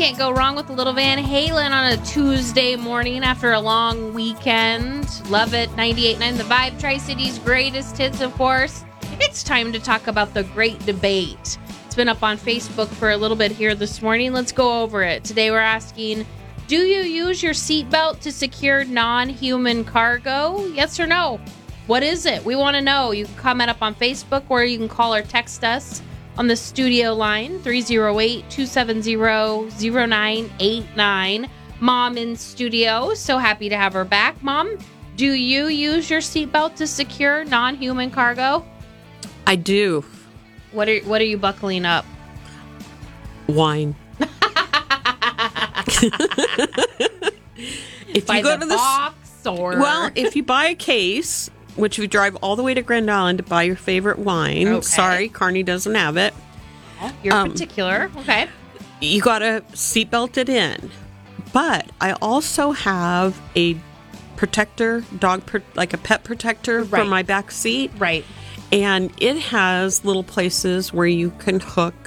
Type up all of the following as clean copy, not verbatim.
can't go wrong with a little Van Halen on a Tuesday morning after a long weekend. Love it. 98.9 The Vibe, Tri-City's greatest hits, of course. It's time to talk about the great debate. It's been up on Facebook for a little bit here this morning. Let's go over it. Today we're asking, do you use your seatbelt to secure non-human cargo? Yes or no? What is it? We want to know. You can comment up on Facebook or you can call or text us on the studio line, 308-270-0989. Mom in studio. So happy to have her back. Mom, do you use your seatbelt to secure non-human cargo? I do. What are you buckling up? Wine. If By you go the to the box or... Well, if you buy a case, which you drive all the way to Grand Island to buy your favorite wine. Okay. Sorry, Carney doesn't have it. You're particular. Okay. You got to seatbelt it in. But I also have a protector, like a pet protector for my back seat. Right. And it has little places where you can hook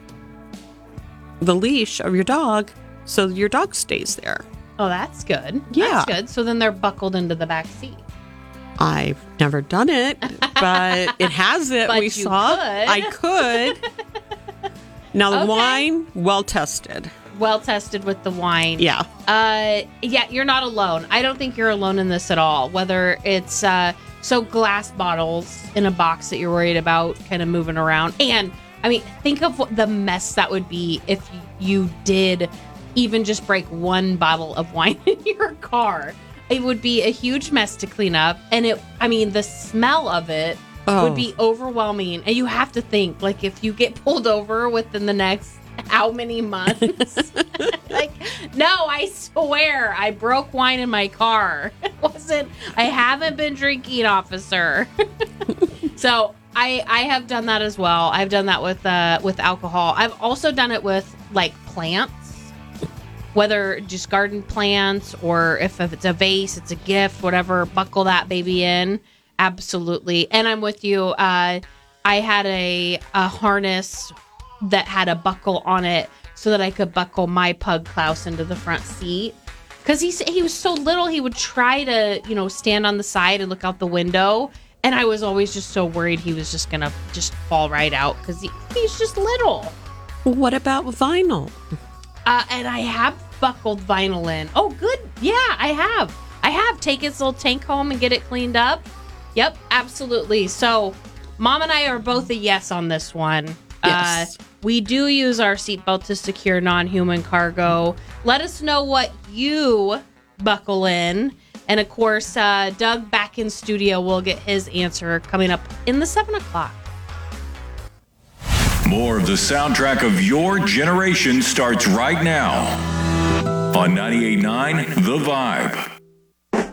the leash of your dog so your dog stays there. Oh, that's good. Yeah. That's good. So then they're buckled into the back seat. I've never done it, but it has it. But we you saw. could. I could. Now the Okay. wine, well tested. Well tested with the wine. Yeah. Yeah, you're not alone. I don't think you're alone in this at all. Whether it's so glass bottles in a box that you're worried about kind of moving around. And I mean, think of what the mess that would be if you did even just break one bottle of wine in your car. It would be a huge mess to clean up. And the smell of it would be overwhelming. And you have to think, like, if you get pulled over within the next how many months? Like, no, I swear I broke wine in my car. I haven't been drinking, officer. So I have done that as well. I've done that with alcohol. I've also done it with like plants, whether just garden plants or if it's a vase, it's a gift, whatever, buckle that baby in. Absolutely. And I'm with you. I had a harness that had a buckle on it so that I could buckle my pug Klaus into the front seat. Because he was so little, he would try to, stand on the side and look out the window. And I was always just so worried he was just going to just fall right out because he's just little. What about vinyl? And I have buckled vinyl in. Oh, good. Yeah, I have. Take its little tank home and get it cleaned up. Yep, absolutely. So Mom and I are both a yes on this one. Yes. We do use our seatbelt to secure non-human cargo. Let us know what you buckle in. And of course, Doug back in studio will get his answer coming up in the 7 o'clock. More of the soundtrack of your generation starts right now on 98.9 The Vibe.